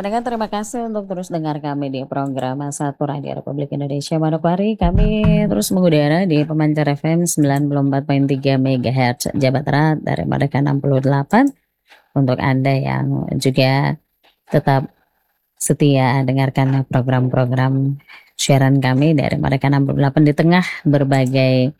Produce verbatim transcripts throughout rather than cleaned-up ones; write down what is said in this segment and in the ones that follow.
pendengar terima kasih untuk terus dengar kami di program Satu Radio Republik Indonesia Manokwari. Kami terus mengudara di pemancar F M sembilan puluh empat koma tiga megahertz Jawa Barat dari Merdeka enam puluh delapan. Untuk Anda yang juga tetap setia dengarkan program-program siaran kami dari Merdeka enam puluh delapan di tengah berbagai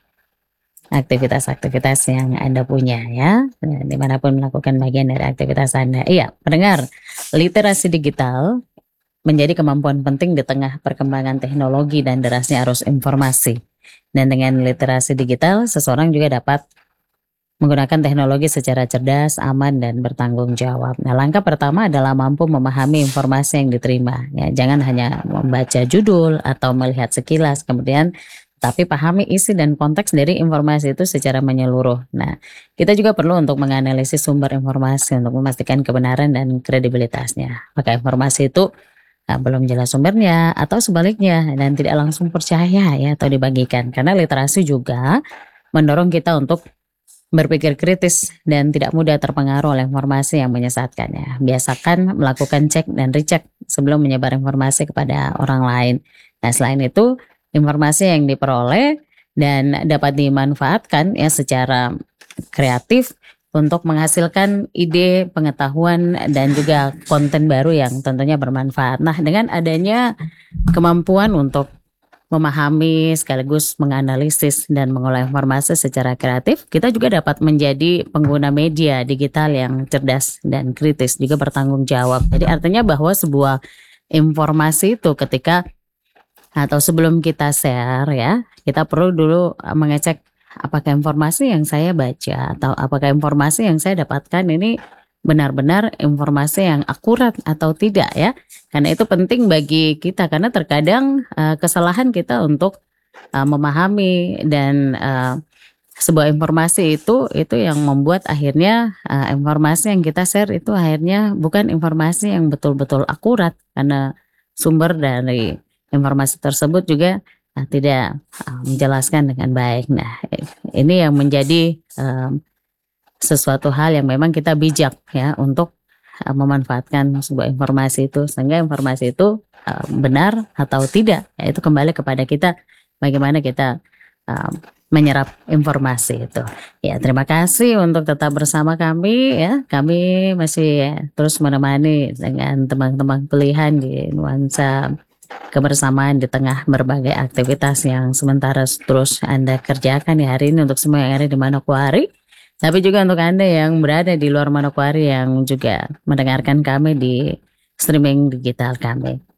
aktivitas-aktivitas yang Anda punya ya, dan dimanapun melakukan bagian dari aktivitas Anda. Iya, pendengar, literasi digital menjadi kemampuan penting di tengah perkembangan teknologi dan derasnya arus informasi. Dan dengan literasi digital, seseorang juga dapat menggunakan teknologi secara cerdas, aman, dan bertanggung jawab. Nah, langkah pertama adalah mampu memahami informasi yang diterima. Ya, jangan hanya membaca judul atau melihat sekilas, kemudian tapi pahami isi dan konteks dari informasi itu secara menyeluruh. Nah, kita juga perlu untuk menganalisis sumber informasi untuk memastikan kebenaran dan kredibilitasnya. Apakah informasi itu nah, belum jelas sumbernya atau sebaliknya dan tidak langsung percaya ya atau dibagikan. Karena literasi juga mendorong kita untuk berpikir kritis dan tidak mudah terpengaruh oleh informasi yang menyesatkannya. Biasakan melakukan cek dan recheck sebelum menyebar informasi kepada orang lain. Nah, selain itu informasi yang diperoleh dan dapat dimanfaatkan ya secara kreatif untuk menghasilkan ide, pengetahuan dan juga konten baru yang tentunya bermanfaat. Nah, dengan adanya kemampuan untuk memahami sekaligus menganalisis dan mengolah informasi secara kreatif, kita juga dapat menjadi pengguna media digital yang cerdas dan kritis, juga bertanggung jawab. Jadi artinya bahwa sebuah informasi itu ketika atau sebelum kita share ya, kita perlu dulu mengecek apakah informasi yang saya baca atau apakah informasi yang saya dapatkan ini benar-benar informasi yang akurat atau tidak ya. Karena itu penting bagi kita karena terkadang uh, kesalahan kita untuk uh, memahami dan uh, sebuah informasi itu itu yang membuat akhirnya uh, informasi yang kita share itu akhirnya bukan informasi yang betul-betul akurat karena sumber dari informasi tersebut juga nah, tidak uh, menjelaskan dengan baik. Nah, ini yang menjadi um, sesuatu hal yang memang kita bijak ya untuk uh, memanfaatkan sebuah informasi itu sehingga informasi itu uh, benar atau tidak. Ya, itu kembali kepada kita bagaimana kita uh, menyerap informasi itu. Ya, terima kasih untuk tetap bersama kami ya. Kami masih ya, terus menemani dengan teman-teman pilihan di nuansa kebersamaan di tengah berbagai aktivitas yang sementara terus Anda kerjakan di hari ini untuk semua yang ada di Manokwari. Tapi juga untuk Anda yang berada di luar Manokwari yang juga mendengarkan kami di streaming digital kami.